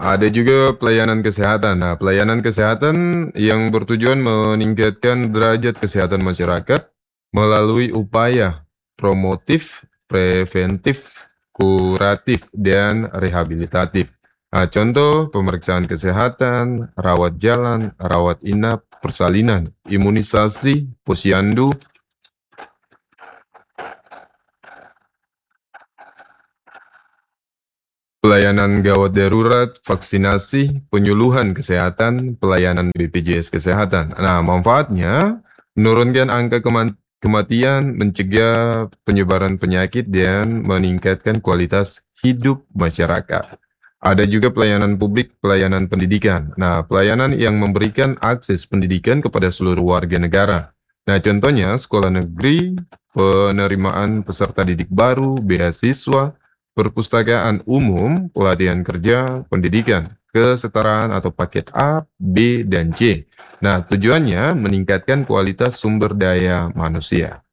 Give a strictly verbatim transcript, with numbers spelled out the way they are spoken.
ada juga pelayanan kesehatan. Nah, pelayanan kesehatan yang bertujuan meningkatkan derajat kesehatan masyarakat melalui upaya promotif, preventif, kuratif, dan rehabilitatif. Nah, contoh pemeriksaan kesehatan, rawat jalan, rawat inap, persalinan, imunisasi, posyandu, pelayanan gawat darurat, vaksinasi, penyuluhan kesehatan, pelayanan B P J S Kesehatan. Nah, manfaatnya menurunkan angka kema- kematian, mencegah penyebaran penyakit, dan meningkatkan kualitas hidup masyarakat. Ada juga pelayanan publik, pelayanan pendidikan. Nah, pelayanan yang memberikan akses pendidikan kepada seluruh warga negara. Nah, contohnya sekolah negeri, penerimaan peserta didik baru, beasiswa, perpustakaan umum, pelatihan kerja, pendidikan, kesetaraan atau paket A, B, dan C. Nah, tujuannya meningkatkan kualitas sumber daya manusia.